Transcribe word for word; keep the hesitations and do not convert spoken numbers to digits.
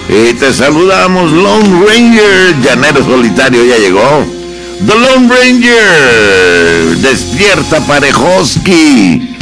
Y te saludamos, Lone Ranger. Llanero Solitario ya llegó. The Lone Ranger. Despierta, Parejoski.